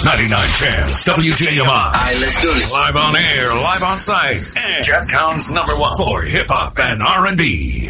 99 Chance, WJMI. All right, let's do this. Live on air, live on site, and Jacktown's #1 for hip-hop and R&B.